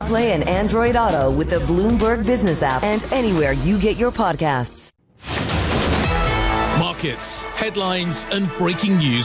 CarPlay and Android Auto with the Bloomberg Business app and anywhere you get your podcasts. Markets, headlines, and breaking news